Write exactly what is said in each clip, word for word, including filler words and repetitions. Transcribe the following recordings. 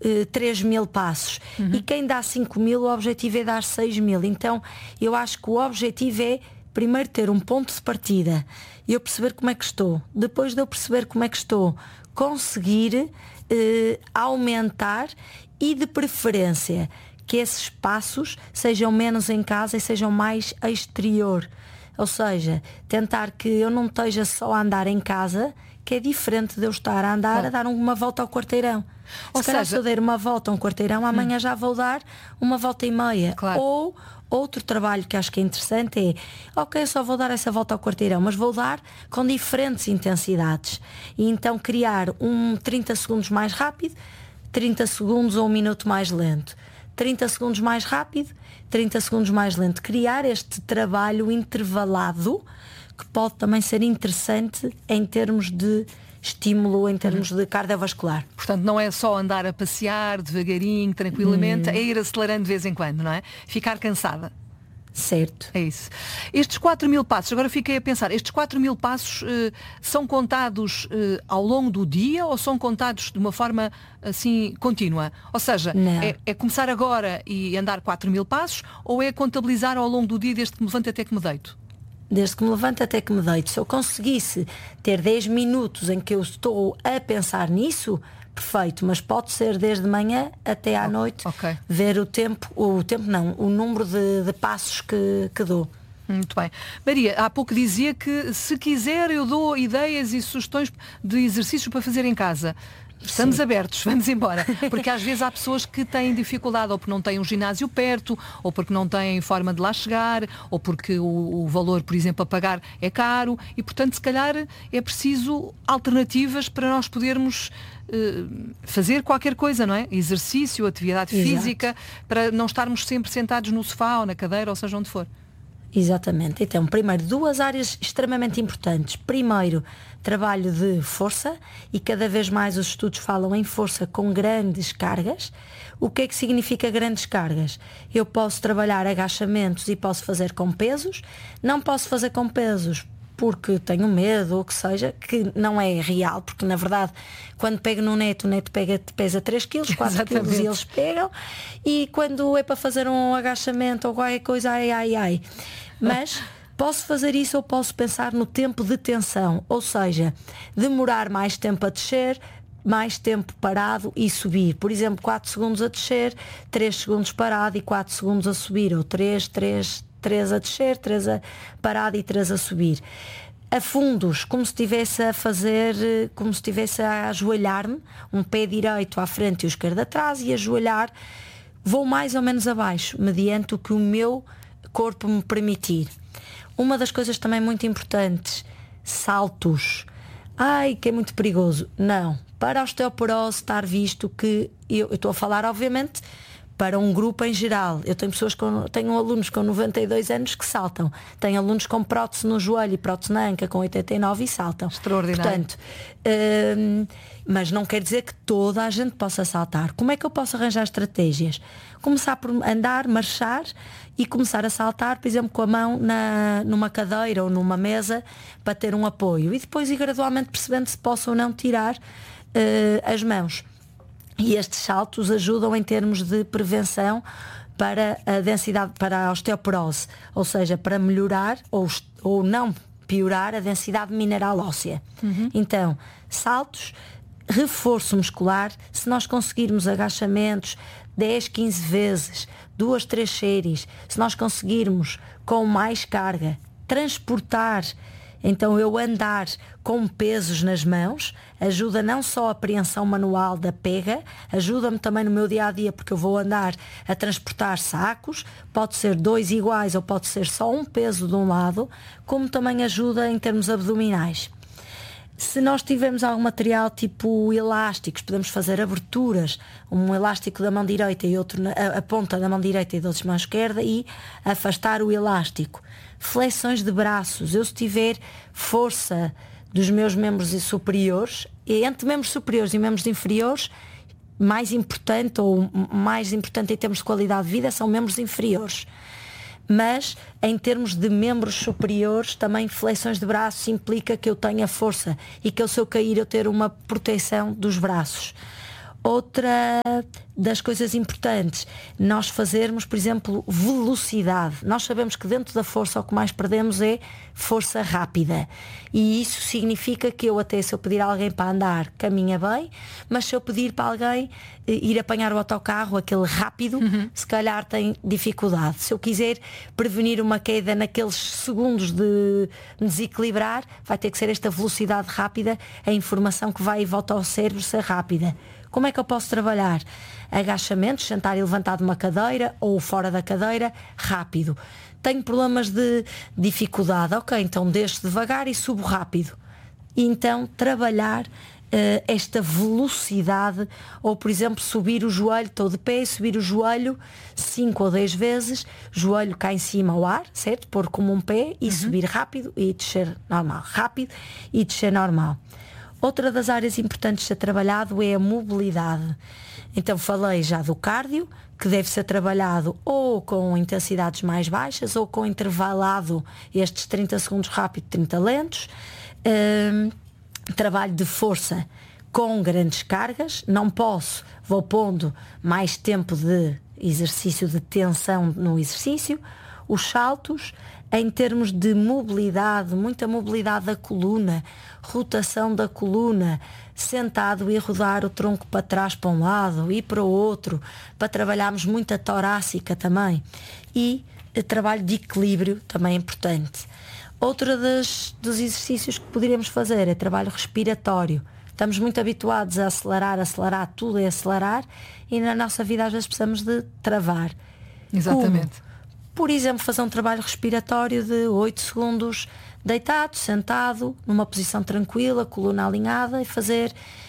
uh, três mil passos. Uhum. E quem dá cinco mil, o objetivo é dar seis mil. Então eu acho que o objetivo é primeiro ter um ponto de partida e eu perceber como é que estou. Depois de eu perceber como é que estou, conseguir uh, aumentar e de preferência que esses passos sejam menos em casa e sejam mais exterior. Ou seja, tentar que eu não esteja só a andar em casa, que é diferente de eu estar a andar claro. a dar uma volta ao quarteirão. Ou se calhar seja... se eu der uma volta a um quarteirão, amanhã hum. já vou dar uma volta e meia. Claro. Ou outro trabalho que acho que é interessante é, ok, eu só vou dar essa volta ao quarteirão, mas vou dar com diferentes intensidades. E então criar um trinta segundos mais rápido, trinta segundos ou um minuto mais lento. trinta segundos mais rápido, trinta segundos mais lento. Criar este trabalho intervalado que pode também ser interessante em termos de estímulo, em termos uhum. de cardiovascular. Portanto, não é só andar a passear devagarinho, tranquilamente, uhum. é ir acelerando de vez em quando, não é? Ficar cansada. Certo. É isso. Estes quatro mil passos, agora fiquei a pensar, estes quatro mil passos eh, são contados eh, ao longo do dia ou são contados de uma forma assim contínua? Ou seja, é, é começar agora e andar quatro mil passos ou é contabilizar ao longo do dia desde que me levanto até que me deito? Desde que me levanto até que me deito. Se eu conseguisse ter dez minutos em que eu estou a pensar nisso, perfeito, mas pode ser desde manhã até à oh, noite okay. ver o tempo, o tempo não, o número de, de passos que, que dou. Muito bem. Maria, há pouco dizia que se quiser eu dou ideias e sugestões de exercícios para fazer em casa. Estamos Sim. abertos, vamos embora. Porque às vezes há pessoas que têm dificuldade, ou porque não têm um ginásio perto, ou porque não têm forma de lá chegar, ou porque o, o valor, por exemplo, a pagar é caro, e portanto se calhar é preciso alternativas para nós podermos uh, fazer qualquer coisa, não é? Exercício, atividade Exato. física, para não estarmos sempre sentados no sofá ou na cadeira, ou seja onde for. Exatamente. Então, primeiro, duas áreas extremamente importantes. Primeiro, trabalho de força, e cada vez mais os estudos falam em força com grandes cargas. O que é que significa grandes cargas? Eu posso trabalhar agachamentos e posso fazer com pesos. Não posso fazer com pesos porque tenho medo, ou que seja, que não é real, porque na verdade quando pego no neto, o neto pega, pesa três quilos, quatro quilos e eles pegam, e quando é para fazer um agachamento ou qualquer coisa, ai ai ai. Mas posso fazer isso ou posso pensar no tempo de tensão, ou seja, demorar mais tempo a descer, mais tempo parado e subir. Por exemplo, quatro segundos a descer, três segundos parado e quatro segundos a subir, ou três, três, três a descer, três a parado e três a subir. A fundos, como se estivesse a fazer, como se estivesse a ajoelhar-me, um pé direito à frente e o esquerdo atrás, e ajoelhar, vou mais ou menos abaixo, mediante o que o meu corpo me permitir. Uma das coisas também muito importantes, saltos. Ai, que é muito perigoso. Não, para a osteoporose estar visto que, eu estou a falar obviamente para um grupo em geral. Eu tenho pessoas com, tenho alunos com noventa e dois anos que saltam. Tenho alunos com prótese no joelho e prótese na anca com oitenta e nove e saltam. Extraordinário. Portanto, hum, mas não quer dizer que toda a gente possa saltar. Como é que eu posso arranjar estratégias? Começar por andar, marchar e começar a saltar, por exemplo, com a mão na, numa cadeira ou numa mesa para ter um apoio. E depois ir gradualmente percebendo se posso ou não tirar uh, as mãos. E estes saltos ajudam em termos de prevenção para a densidade, para a osteoporose, ou seja, para melhorar ou, ou não piorar a densidade mineral óssea. Uhum. Então, saltos, reforço muscular, se nós conseguirmos agachamentos dez, quinze vezes, duas, três séries, se nós conseguirmos com mais carga transportar, então eu andar com pesos nas mãos, ajuda não só a apreensão manual da pega, ajuda-me também no meu dia-a-dia, porque eu vou andar a transportar sacos, pode ser dois iguais ou pode ser só um peso de um lado, como também ajuda em termos abdominais. Se nós tivermos algum material tipo elásticos, podemos fazer aberturas, um elástico da mão direita e outro na, a, a ponta da mão direita e da mão esquerda, e afastar o elástico. Flexões de braços, eu se tiver força dos meus membros superiores, e entre membros superiores e membros inferiores, mais importante ou mais importante em termos de qualidade de vida são membros inferiores. Mas em termos de membros superiores, também flexões de braços implica que eu tenha força e que eu, se eu cair, eu ter uma proteção dos braços. Outra das coisas importantes, nós fazermos, por exemplo, velocidade. Nós sabemos que dentro da força o que mais perdemos é força rápida. E isso significa que eu até, se eu pedir a alguém para andar, caminha bem, mas se eu pedir para alguém ir apanhar o autocarro, aquele rápido, uhum. se calhar tem dificuldade. Se eu quiser prevenir uma queda naqueles segundos de desequilibrar, vai ter que ser esta velocidade rápida, a informação que vai e volta ao cérebro ser rápida. Como é que eu posso trabalhar? Agachamentos, sentar e levantar de uma cadeira ou fora da cadeira, rápido. Tenho problemas de dificuldade, ok, então deixo devagar e subo rápido. E então trabalhar uh, esta velocidade, ou por exemplo subir o joelho, estou de pé, subir o joelho cinco ou dez vezes, joelho cá em cima ao ar, certo? Pôr como um pé e uhum. subir rápido e descer normal, rápido e descer normal. Outra das áreas importantes a ser trabalhado é a mobilidade. Então falei já do cardio, que deve ser trabalhado ou com intensidades mais baixas ou com intervalado estes trinta segundos rápido, trinta lentos. Um, trabalho de força com grandes cargas. Não posso, vou pondo mais tempo de exercício, de tensão no exercício. Os saltos, em termos de mobilidade, muita mobilidade da coluna, rotação da coluna, sentado e rodar o tronco para trás para um lado e para o outro, para trabalharmos muita torácica também. E trabalho de equilíbrio também é importante. Outro das, dos exercícios que poderíamos fazer é trabalho respiratório. Estamos muito habituados a acelerar, acelerar, tudo é acelerar, e na nossa vida às vezes precisamos de travar. Exatamente. Como? Por exemplo, fazer um trabalho respiratório de oito segundos deitado, sentado, numa posição tranquila, coluna alinhada, e fazer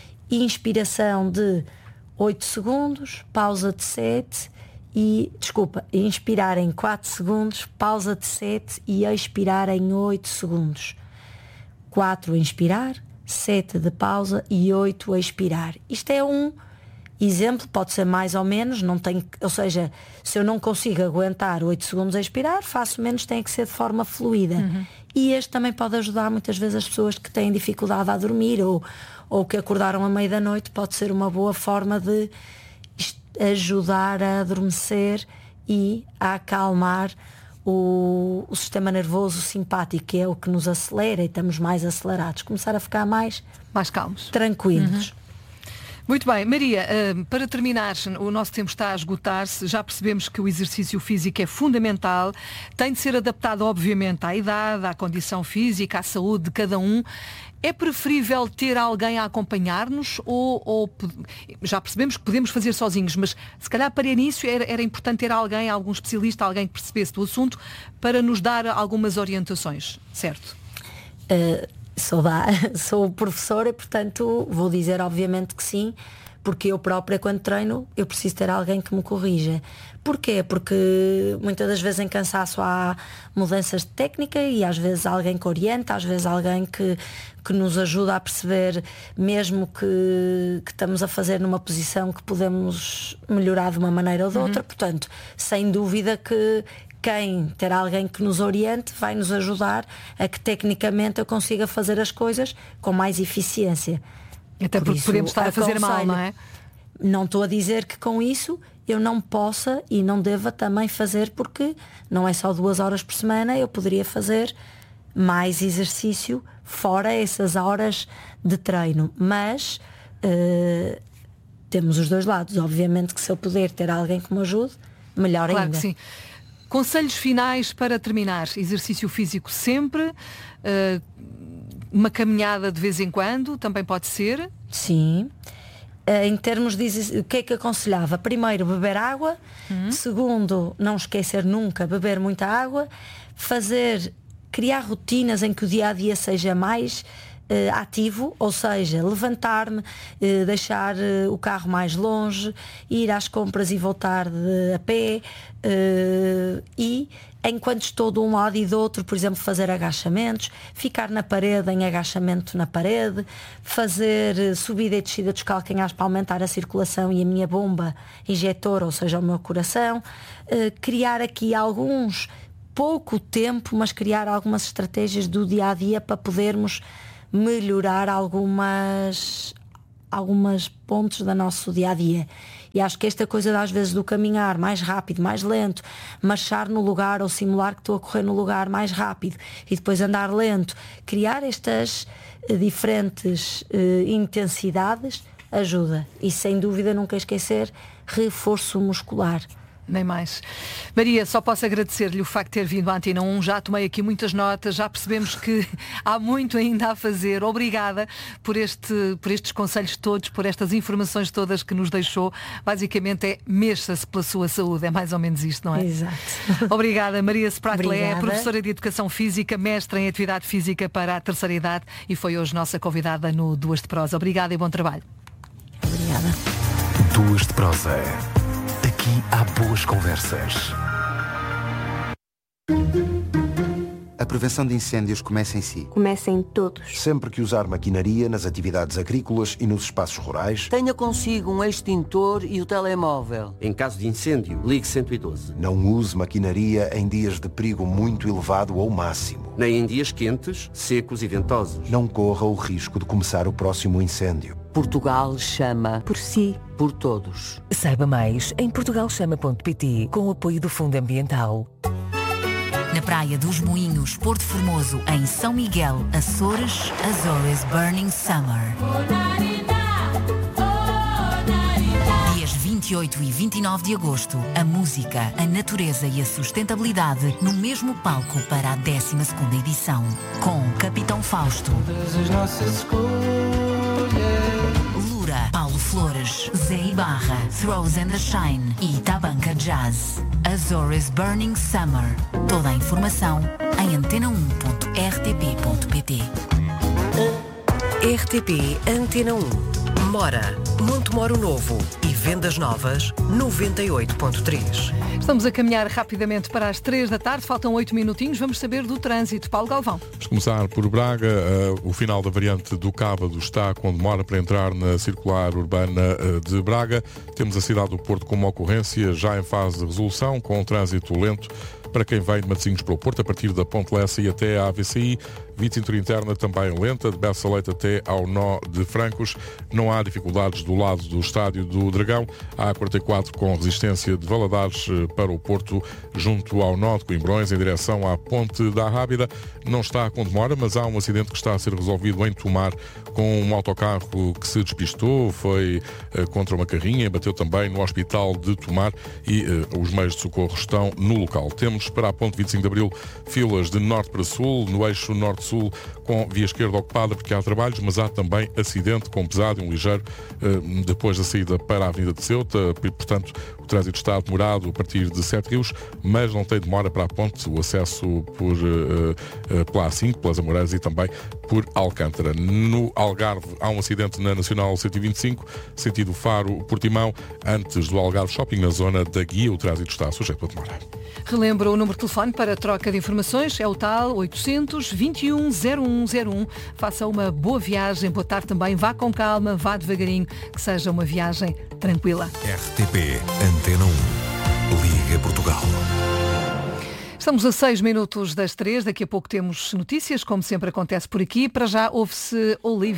inspiração de oito segundos, pausa de sete e, desculpa, inspirar em quatro segundos, pausa de sete e expirar em oito segundos. quatro a inspirar, sete de pausa e oito a expirar. Isto é um exemplo, pode ser mais ou menos, não tem, ou seja, se eu não consigo aguentar oito segundos a expirar, faço menos, tem que ser de forma fluida. Uhum. E este também pode ajudar muitas vezes as pessoas que têm dificuldade a dormir ou, ou que acordaram à meia da noite, pode ser uma boa forma de ajudar a adormecer e a acalmar o, o sistema nervoso simpático, que é o que nos acelera e estamos mais acelerados, começar a ficar mais, mais calmos, tranquilos. Uhum. Muito bem, Maria, para terminar, o nosso tempo está a esgotar-se. Já percebemos que o exercício físico é fundamental, tem de ser adaptado obviamente à idade, à condição física, à saúde de cada um. É preferível ter alguém a acompanhar-nos ou, ou já percebemos que podemos fazer sozinhos, mas se calhar para início era, era importante ter alguém, algum especialista, alguém que percebesse do assunto para nos dar algumas orientações, certo? Uh... Sou, da, sou professora, portanto vou dizer obviamente que sim, porque eu própria quando treino eu preciso ter alguém que me corrija. Porquê? Porque muitas das vezes em cansaço há mudanças de técnica e às vezes alguém que orienta, às vezes alguém que, que nos ajuda a perceber mesmo que, que estamos a fazer numa posição que podemos melhorar de uma maneira ou de outra. Uhum. Portanto, sem dúvida que quem ter alguém que nos oriente vai nos ajudar a que tecnicamente eu consiga fazer as coisas com mais eficiência. Até Por porque isso, podemos estar a fazer mal, não é? Não estou a dizer que com isso eu não possa e não deva também fazer, porque não é só duas horas por semana, eu poderia fazer mais exercício fora essas horas de treino. Mas uh, temos os dois lados. Obviamente que se eu puder ter alguém que me ajude, melhor claro ainda. Que sim. Conselhos finais para terminar. Exercício físico sempre, uh, uma caminhada de vez em quando, também pode ser? Sim. Uh, em termos de o que é que aconselhava? Primeiro, beber água. Uhum. Segundo, não esquecer nunca beber muita água. Fazer, criar rotinas em que o dia a dia seja mais Uh, ativo, ou seja, levantar-me, uh, deixar uh, o carro mais longe, ir às compras e voltar de, a pé, uh, e enquanto estou de um lado e do outro, por exemplo, fazer agachamentos, ficar na parede em agachamento na parede, fazer uh, subida e descida dos calcanhares para aumentar a circulação e a minha bomba injetora, ou seja, o meu coração, uh, criar aqui alguns, pouco tempo, mas criar algumas estratégias do dia a dia para podermos melhorar algumas alguns pontos do nosso dia-a-dia. E acho que esta coisa às vezes do caminhar mais rápido, mais lento, marchar no lugar ou simular que estou a correr no lugar mais rápido e depois andar lento, criar estas uh, diferentes uh, intensidades ajuda. E sem dúvida nunca esquecer reforço muscular. Nem mais. Maria, só posso agradecer-lhe o facto de ter vindo à Antena um. Já tomei aqui muitas notas, já percebemos que há muito ainda a fazer. Obrigada por, este, por estes conselhos todos, por estas informações todas que nos deixou. Basicamente é mexa-se pela sua saúde, é mais ou menos isto, não é? Exato. Obrigada. Maria Spratlé é Obrigada. professora de Educação Física, mestra em Atividade Física para a terceira idade e foi hoje nossa convidada no Duas de Prosa. Obrigada e bom trabalho. Obrigada. Duas de Prosa. Aqui há boas conversas. A prevenção de incêndios começa em si. Começa em todos. Sempre que usar maquinaria nas atividades agrícolas e nos espaços rurais, tenha consigo um extintor e o telemóvel. Em caso de incêndio, ligue cento e doze. não use maquinaria em dias de perigo muito elevado ou máximo. Nem em dias quentes, secos e ventosos. Não corra o risco de começar o próximo incêndio. Portugal chama Por si. por todos. Saiba mais em portugal chama ponto pt com o apoio do Fundo Ambiental. Na Praia dos Moinhos, Porto Formoso, em São Miguel, Açores, Azores Burning Summer. Dias vinte e oito e vinte e nove de agosto, a música, a natureza e a sustentabilidade no mesmo palco para a décima segunda edição. Com Capitão Fausto, Lura, Paulo Flores, Zé Ibarra, Throws and the Shine e Tabanca Jazz. Azores Burning Summer. Toda a informação em antena um ponto r t p ponto p t. R T P Antena um. Mora, Montemoro Novo e Vendas Novas noventa e oito ponto três. Estamos a caminhar rapidamente para as três da tarde, faltam oito minutinhos, vamos saber do trânsito. Paulo Galvão. Vamos começar por Braga. Uh, o final da variante do Cábado está com demora para entrar na circular urbana uh, de Braga. Temos a cidade do Porto com uma ocorrência já em fase de resolução, com um trânsito lento para quem vem de Matosinhos para o Porto, a partir da Ponte Lessa e até à A V C I. Via cintura interna também lenta, de Bessa Leite até ao nó de Francos. Não há dificuldades do lado do Estádio do Dragão. A A quarenta e quatro com resistência de Valadares para o Porto, junto ao nó de Coimbrões, em direção à Ponte da Rábida. Não está com demora, mas há um acidente que está a ser resolvido em Tomar, com um autocarro que se despistou, foi uh, contra uma carrinha, bateu também no Hospital de Tomar e uh, os meios de socorro estão no local. Temos para a Ponte vinte e cinco de Abril filas de norte para sul, no eixo norte-sul com via esquerda ocupada porque há trabalhos, mas há também acidente com pesado e um ligeiro uh, depois da saída para a Avenida de Ceuta, e, portanto o trânsito está demorado a partir de Sete Rios, mas não tem demora para a ponte, o acesso por, uh, uh, pela A cinco, pelas Amoreiras e também por Alcântara. No Algarve há um acidente na Nacional cento e vinte e cinco, sentido Faro-Portimão, antes do Algarve Shopping, na zona da Guia, o trânsito está sujeito a demora. Relembro o número de telefone para troca de informações, é o tal oitocentos, vinte e um, zero um zero um. Faça uma boa viagem, boa tarde também, vá com calma, vá devagarinho, que seja uma viagem tranquila. R T P Antena um. Liga Portugal. Estamos a seis minutos das três, daqui a pouco temos notícias, como sempre acontece por aqui. Para já ouve-se Olivia.